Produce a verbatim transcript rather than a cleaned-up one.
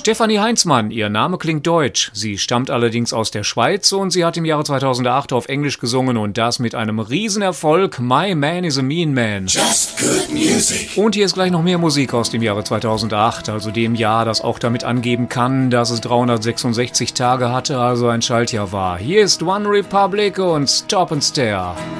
Stefanie Heinzmann, ihr Name klingt deutsch. Sie stammt allerdings aus der Schweiz und sie hat im Jahre zweitausendacht auf Englisch gesungen und das mit einem Riesenerfolg. My Man is a Mean Man. Just good music. Und hier ist gleich noch mehr Musik aus dem Jahre zweitausendacht, also dem Jahr, das auch damit angeben kann, dass es dreihundertsechsundsechzig Tage hatte, also ein Schaltjahr war. Hier ist One Republic und Stop and Stare.